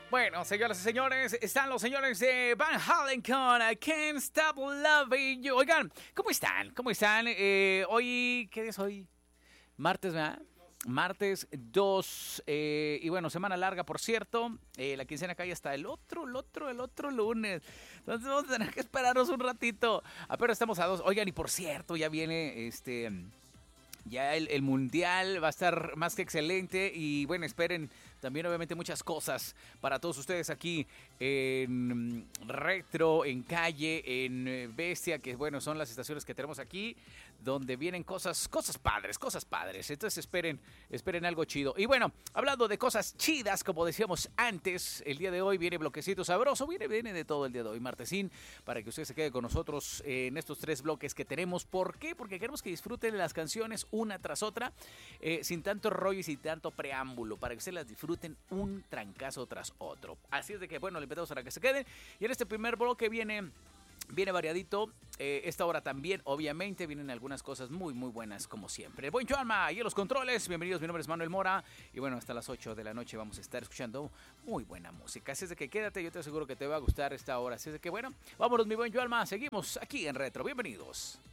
Bueno, señoras y señores, están los señores de Van Halen con I Can't Stop Loving You. Oigan, ¿cómo están? ¿Cómo están? Hoy, ¿qué día es hoy? Martes, ¿verdad? Martes 2, y bueno, semana larga, por cierto. La quincena cae hasta el otro lunes. Entonces vamos a tener que esperarnos un ratito. Pero estamos a 2. Oigan, y por cierto, ya viene ya el mundial va a estar más que excelente y bueno, esperen también obviamente muchas cosas para todos ustedes aquí en Retro, en Calle, en Bestia, que bueno, son las estaciones que tenemos aquí, donde vienen cosas padres. Entonces esperen algo chido. Y bueno, hablando de cosas chidas, como decíamos antes, el día de hoy viene bloquecito sabroso, viene de todo el día de hoy, martesín, para que usted se quede con nosotros en estos 3 bloques que tenemos. ¿Por qué? Porque queremos que disfruten las canciones una tras otra, sin tanto rollo y sin tanto preámbulo, para que ustedes las disfruten un trancazo tras otro. Así es de que, bueno, le invitamos para que se queden. Y en este primer bloque viene variadito. Esta hora también, obviamente, vienen algunas cosas muy buenas, como siempre. Buen Joanma y en los controles. Bienvenidos, mi nombre es Manuel Mora. Y bueno, hasta las 8 de la noche vamos a estar escuchando muy buena música. Así es de que quédate, yo te aseguro que te va a gustar esta hora. Así es de que, bueno, vámonos, mi buen Joanma. Seguimos aquí en Retro. Bienvenidos.